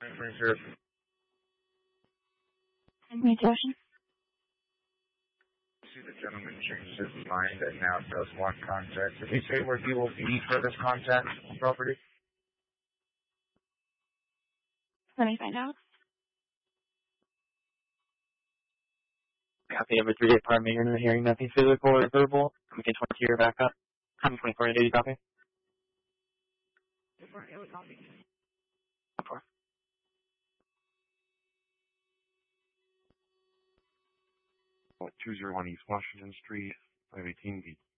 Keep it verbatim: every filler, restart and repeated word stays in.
Reserve. Mutation. See, the gentleman changed his mind and now does want contact. Did he say where he will be for this contact property? Let me find out. Copy of a three-day prior meeting and hearing nothing physical or verbal. We can twenty year back up. I'm twenty-four and eighty copy. Copy. two oh one East Washington Street, five eighteen B.